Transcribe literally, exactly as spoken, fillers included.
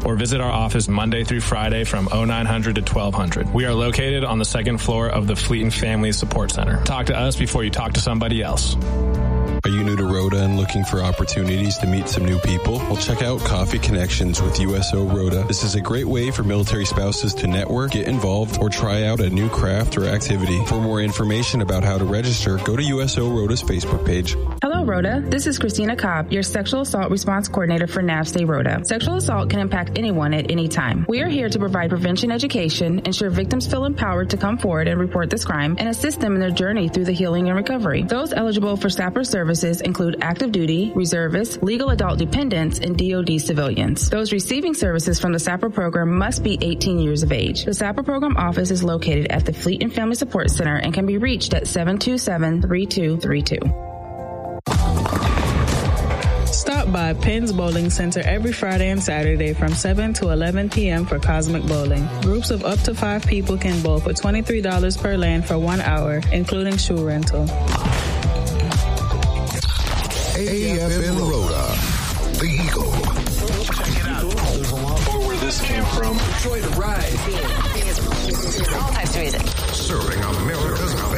or visit our office Monday through Friday from oh nine hundred to twelve hundred. We are located on the second floor of the Fleet and Family Support Center. Talk to us before you talk to somebody else. Are you new to Rhoda and looking for opportunities to meet some new people? Well, check out Coffee Connections with U S O Rhoda. This is a great way for military spouses to network, get involved, or try out a new craft or activity. For more information about how to register, go to U S O Rhoda's Facebook page. Hello, Rhoda. This is Christina Cobb, your Sexual Assault Response Coordinator for NAVSTAY Rhoda. Sexual assault can impact anyone at any time. We are here to provide prevention education, ensure victims feel empowered to come forward and report this crime, and assist them in their journey through the healing and recovery. Those eligible for SAPR services include active duty, reservists, legal adult dependents, and D O D civilians. Those receiving services from the SAPR program must be eighteen years of age. The SAPR program office is located at the Fleet and Family Support Center and can be reached at seven two seven, three two three two. Stop by Penn's Bowling Center every Friday and Saturday from seven to eleven p.m. for Cosmic Bowling. Groups of up to five people can bowl for twenty-three dollars per lane for one hour, including shoe rental. A F N Rhoda, the Eagle. Check it out. Or where this came from. Enjoy the ride. All types of music. Serving America's